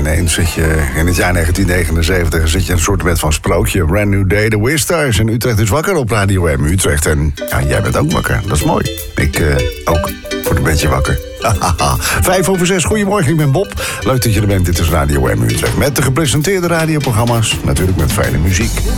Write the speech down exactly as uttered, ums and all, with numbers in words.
ineens zit je in het jaar negentien negenenzeventig... zit je een soort van sprookje. Brand New Day, The Whisters. En Utrecht is wakker op Radio M Utrecht. En ja, jij bent ook wakker. Dat is mooi. Ik uh, ook. Word een beetje wakker. Vijf over zes, goedemorgen, ik ben Bob. Leuk dat je er bent, dit is Radio M Utrecht. Met de gepresenteerde radioprogramma's, natuurlijk met fijne muziek.